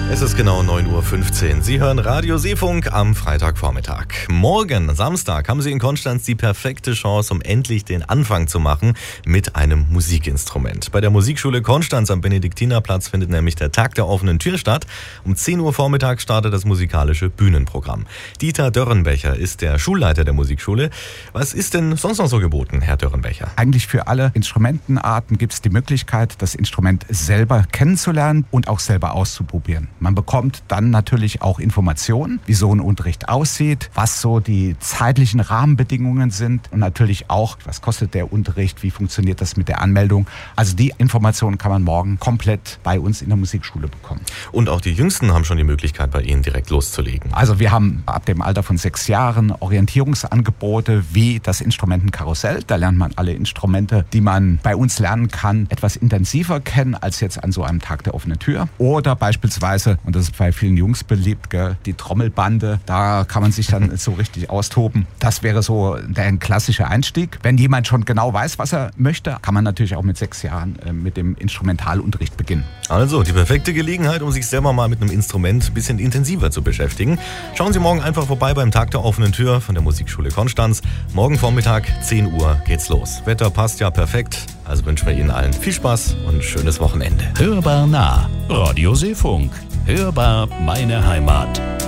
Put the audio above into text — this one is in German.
Es ist genau 9:15 Uhr. Sie hören Radio Seefunk am Freitagvormittag. Morgen, Samstag, haben Sie in Konstanz die perfekte Chance, um endlich den Anfang zu machen mit einem Musikinstrument. Bei der Musikschule Konstanz am Benediktinerplatz findet nämlich der Tag der offenen Tür statt. Um 10 Uhr Vormittag startet das musikalische Bühnenprogramm. Dieter Dörrenbecher ist der Schulleiter der Musikschule. Was ist denn sonst noch so geboten, Herr Dörrenbecher? Eigentlich für alle Instrumentenarten gibt es die Möglichkeit, das Instrument selber kennenzulernen und auch selber auszuprobieren. Man bekommt dann natürlich auch Informationen, wie so ein Unterricht aussieht, was so die zeitlichen Rahmenbedingungen sind und natürlich auch, was kostet der Unterricht, wie funktioniert das mit der Anmeldung. Also die Informationen kann man morgen komplett bei uns in der Musikschule bekommen. Und auch die Jüngsten haben schon die Möglichkeit, bei Ihnen direkt loszulegen. Also wir haben ab dem Alter von 6 Jahren Orientierungsangebote wie das Instrumentenkarussell. Da lernt man alle Instrumente, die man bei uns lernen kann, etwas intensiver kennen als jetzt an so einem Tag der offenen Tür. Oder beispielsweise, und das ist bei vielen Jungs beliebt, die Trommelbande, da kann man sich dann so richtig austoben. Das wäre so der klassische Einstieg. Wenn jemand schon genau weiß, was er möchte, kann man natürlich auch mit 6 Jahren mit dem Instrumentalunterricht beginnen. Also die perfekte Gelegenheit, um sich selber mal mit einem Instrument ein bisschen intensiver zu beschäftigen. Schauen Sie morgen einfach vorbei beim Tag der offenen Tür von der Musikschule Konstanz. Morgen Vormittag, 10 Uhr geht's los. Wetter passt ja perfekt, also wünschen wir Ihnen allen viel Spaß und ein schönes Wochenende. Hörbar nah, Radio Seefunk. Hörbar meine Heimat.